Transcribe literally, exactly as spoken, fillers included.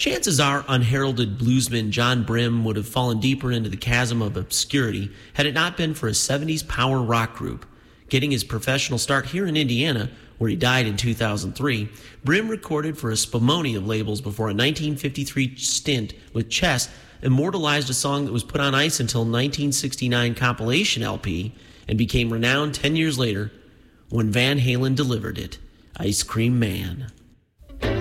Chances are unheralded bluesman John Brim would have fallen deeper into the chasm of obscurity had it not been for a seventies power rock group. Getting his professional start here in Indiana, where he died in two thousand three, Brim recorded for a spumoni of labels before a nineteen fifty-three stint with Chess immortalized a song that was put on ice until nineteen sixty-nine compilation L P and became renowned ten years later when Van Halen delivered it, Ice Cream Man.